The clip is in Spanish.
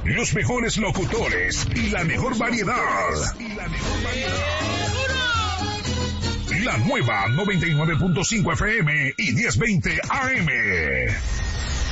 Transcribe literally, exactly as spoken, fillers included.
los mejores locutores y la mejor variedad. Y la mejor variedad. La nueva noventa y nueve punto cinco F M y diez veinte A M.